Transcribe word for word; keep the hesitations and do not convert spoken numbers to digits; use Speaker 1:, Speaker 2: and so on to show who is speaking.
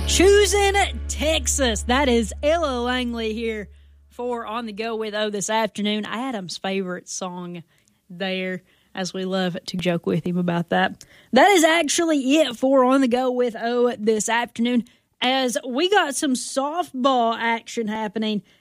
Speaker 1: Choosing Texas. That is Ella Langley here for On the Go with O this afternoon. Adam's favorite song there, as we love to joke with him about that. That is actually it for On the Go with O this afternoon, as we got some softball action happening